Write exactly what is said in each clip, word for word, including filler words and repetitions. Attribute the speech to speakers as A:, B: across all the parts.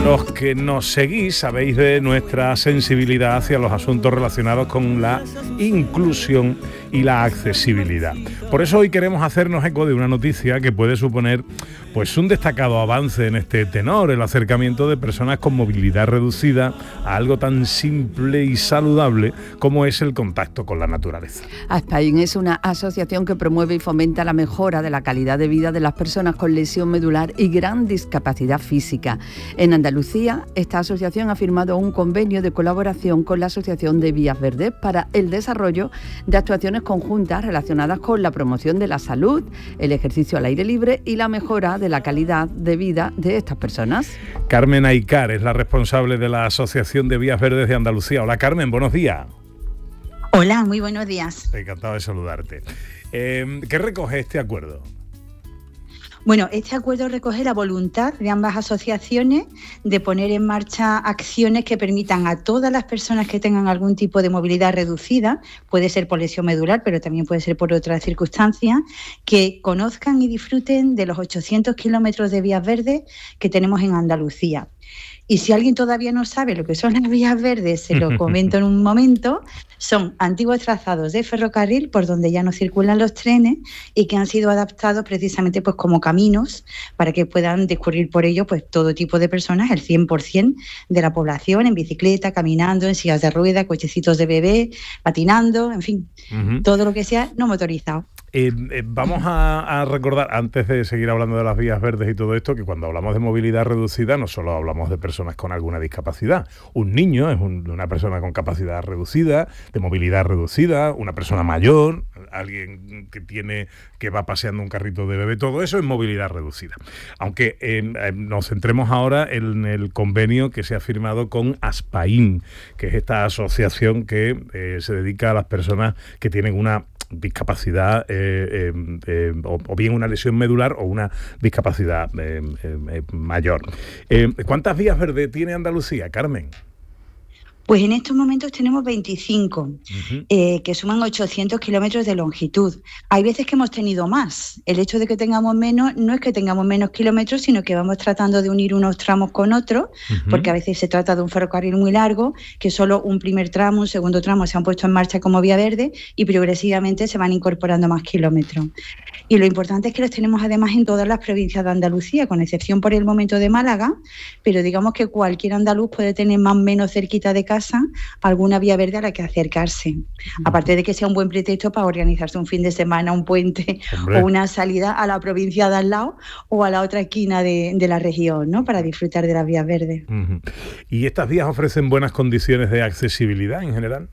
A: Los que nos seguís sabéis de nuestra sensibilidad hacia los asuntos relacionados con la inclusión y la accesibilidad. Por eso hoy queremos hacernos eco de una noticia que puede suponer pues un destacado avance en este tenor, el acercamiento de personas con movilidad reducida a algo tan simple y saludable como es el contacto con la naturaleza.
B: Aspain es una asociación que promueve y fomenta la mejora de la calidad de vida de las personas con lesión medular y gran discapacidad física. En Andalucía, esta asociación ha firmado un convenio de colaboración con la Asociación de Vías Verdes para el desarrollo de actuaciones conjuntas relacionadas con la promoción de la salud, el ejercicio al aire libre y la mejora de la calidad de vida de estas personas.
A: Carmen Aycar es la responsable de la Asociación de Vías Verdes de Andalucía. Hola Carmen, buenos días.
C: Hola, muy buenos días.
A: Encantado de saludarte. Eh, ¿Qué recoge este acuerdo?
C: Bueno, este acuerdo recoge la voluntad de ambas asociaciones de poner en marcha acciones que permitan a todas las personas que tengan algún tipo de movilidad reducida, puede ser por lesión medular, pero también puede ser por otras circunstancias, que conozcan y disfruten de los ochocientos kilómetros de vías verdes que tenemos en Andalucía. Y si alguien todavía no sabe lo que son las vías verdes, se lo comento en un momento. Son antiguos trazados de ferrocarril por donde ya no circulan los trenes y que han sido adaptados precisamente pues como caminos para que puedan discurrir por ellos pues todo tipo de personas, el cien por ciento de la población, en bicicleta, caminando, en sillas de ruedas, cochecitos de bebé, patinando, en fin, uh-huh. todo lo que sea no motorizado.
A: Eh, eh, vamos a, a recordar, antes de seguir hablando de las vías verdes y todo esto, que cuando hablamos de movilidad reducida no solo hablamos de personas con alguna discapacidad. Un niño es un, una persona con capacidad reducida, de movilidad reducida, una persona mayor, alguien que tiene que va paseando un carrito de bebé, todo eso es movilidad reducida. Aunque eh, eh, nos centremos ahora en el convenio que se ha firmado con Aspain, que es esta asociación que eh, se dedica a las personas que tienen una discapacidad eh, eh, eh, o, o bien una lesión medular o una discapacidad eh, eh, mayor. Eh, ¿Cuántas vías verdes tiene Andalucía, Carmen?
C: Pues en estos momentos tenemos veinticinco, uh-huh. eh, que suman ochocientos kilómetros de longitud. Hay veces que hemos tenido más. El hecho de que tengamos menos no es que tengamos menos kilómetros, sino que vamos tratando de unir unos tramos con otros, uh-huh. porque a veces se trata de un ferrocarril muy largo, que solo un primer tramo, un segundo tramo se han puesto en marcha como vía verde y progresivamente se van incorporando más kilómetros. Y lo importante es que los tenemos además en todas las provincias de Andalucía, con excepción por el momento de Málaga, pero digamos que cualquier andaluz puede tener más o menos cerquita de casa alguna vía verde a la que acercarse. Aparte de que sea un buen pretexto para organizarse un fin de semana, un puente Hombre. o una salida a la provincia de al lado o a la otra esquina de, de la región, ¿no? Para disfrutar de las vías verdes.
A: Uh-huh. ¿Y estas vías ofrecen buenas condiciones de accesibilidad en general?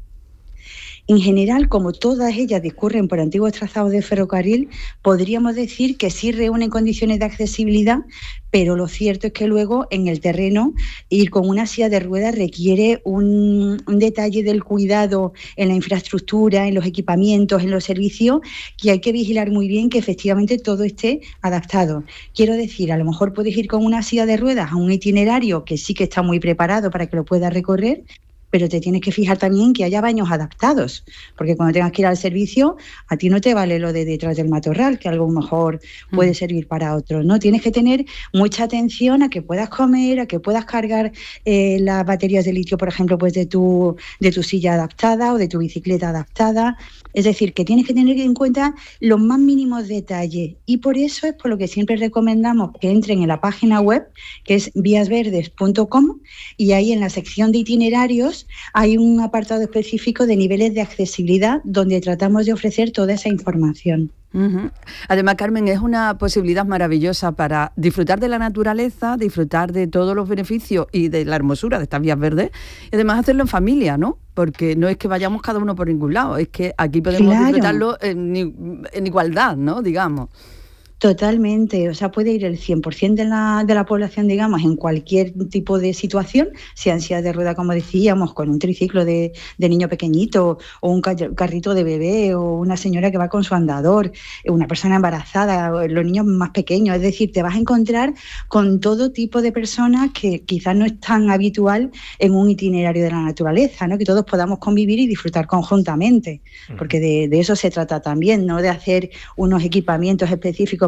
C: En general, como todas ellas discurren por antiguos trazados de ferrocarril, podríamos decir que sí reúnen condiciones de accesibilidad, pero lo cierto es que luego en el terreno ir con una silla de ruedas requiere un, un detalle del cuidado en la infraestructura, en los equipamientos, en los servicios, que hay que vigilar muy bien que efectivamente todo esté adaptado. Quiero decir, a lo mejor puedes ir con una silla de ruedas a un itinerario que sí que está muy preparado para que lo puedas recorrer, pero te tienes que fijar también que haya baños adaptados, porque cuando tengas que ir al servicio, a ti no te vale lo de detrás del matorral, que a lo mejor puede mm. servir para otros, ¿no? Tienes que tener mucha atención a que puedas comer, a que puedas cargar eh, las baterías de litio, por ejemplo, pues de tu, de tu silla adaptada o de tu bicicleta adaptada. Es decir, que tienes que tener en cuenta los más mínimos detalles, y por eso es por lo que siempre recomendamos que entren en la página web, que es vías verdes punto com, y ahí en la sección de itinerarios hay un apartado específico de niveles de accesibilidad donde tratamos de ofrecer toda esa información.
B: Uh-huh. Además, Carmen, es una posibilidad maravillosa para disfrutar de la naturaleza, disfrutar de todos los beneficios y de la hermosura de estas vías verdes, y además hacerlo en familia, ¿no? Porque no es que vayamos cada uno por ningún lado, es que aquí podemos claro. disfrutarlo en, en igualdad, ¿no? Digamos.
C: Totalmente, o sea, puede ir el cien por ciento de la, de la población, digamos, en cualquier tipo de situación, si ansiedad de rueda, como decíamos, con un triciclo de, de niño pequeñito, o un carrito de bebé, o una señora que va con su andador, una persona embarazada, los niños más pequeños. Es decir, te vas a encontrar con todo tipo de personas que quizás no es tan habitual en un itinerario de la naturaleza, ¿no? Que todos podamos convivir y disfrutar conjuntamente, porque de, de eso se trata también, ¿no? De hacer unos equipamientos específicos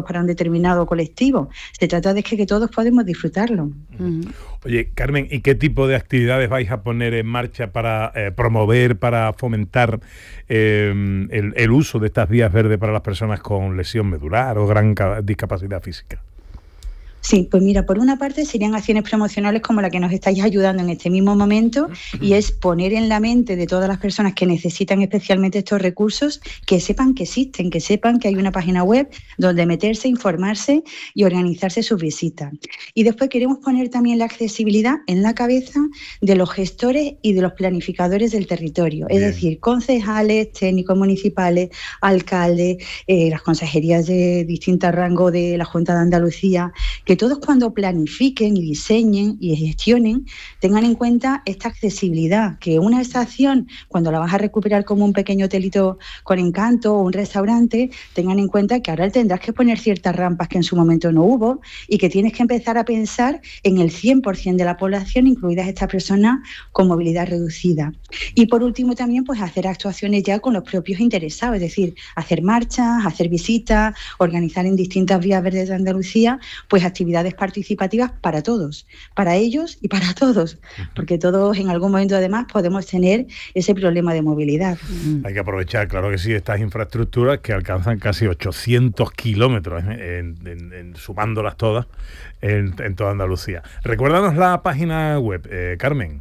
C: para un determinado colectivo. Se trata de que, que todos podemos disfrutarlo.
A: Uh-huh. Oye, Carmen, ¿y qué tipo de actividades vais a poner en marcha para eh, promover, para fomentar eh, el, el uso de estas vías verdes para las personas con lesión medular o gran discapacidad física?
C: Sí, pues mira, por una parte serían acciones promocionales como la que nos estáis ayudando en este mismo momento, y es poner en la mente de todas las personas que necesitan especialmente estos recursos que sepan que existen, que sepan que hay una página web donde meterse, informarse y organizarse sus visitas. Y después queremos poner también la accesibilidad en la cabeza de los gestores y de los planificadores del territorio, es Bien. decir, concejales, técnicos municipales, alcaldes, eh, las consejerías de distintos rangos de la Junta de Andalucía, que todos cuando planifiquen y diseñen y gestionen tengan en cuenta esta accesibilidad, que una estación, cuando la vas a recuperar como un pequeño hotelito con encanto o un restaurante, tengan en cuenta que ahora tendrás que poner ciertas rampas que en su momento no hubo y que tienes que empezar a pensar en el cien por ciento de la población, incluidas estas personas con movilidad reducida. Y por último también pues hacer actuaciones ya con los propios interesados, es decir, hacer marchas, hacer visitas, organizar en distintas vías verdes de Andalucía pues actividades participativas para todos, para ellos y para todos, porque todos en algún momento además podemos tener ese problema de movilidad.
A: Hay que aprovechar, claro que sí, estas infraestructuras que alcanzan casi ochocientos kilómetros, ¿eh? en, en, en, sumándolas todas en, en toda Andalucía. Recuérdanos la página web, eh, Carmen.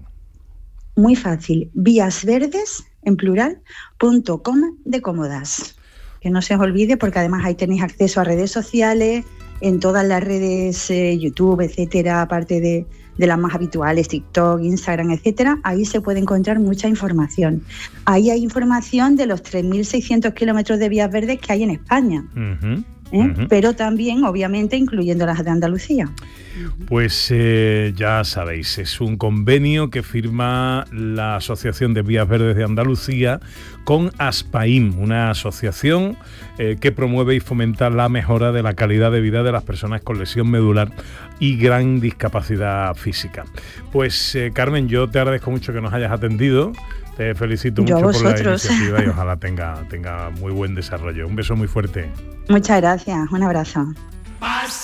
C: Muy fácil, víasverdes, en plural, punto com de cómodas. Que no se os olvide, porque además ahí tenéis acceso a redes sociales, en todas las redes, eh, YouTube, etcétera, aparte de, de las más habituales, TikTok, Instagram, etcétera, ahí se puede encontrar mucha información. Ahí hay información de los tres mil seiscientos kilómetros de vías verdes que hay en España. Uh-huh. ¿Eh? Uh-huh. Pero también, obviamente, incluyendo las de Andalucía.
A: Pues eh, ya sabéis, es un convenio que firma la Asociación de Vías Verdes de Andalucía con ASPAIM, una asociación eh, que promueve y fomenta la mejora de la calidad de vida de las personas con lesión medular y gran discapacidad física. Pues eh, Carmen, yo te agradezco mucho que nos hayas atendido. Te felicito
C: Yo
A: mucho por la
C: vosotros.
A: iniciativa y ojalá tenga, tenga muy buen desarrollo. Un beso muy fuerte.
C: Muchas gracias, un abrazo.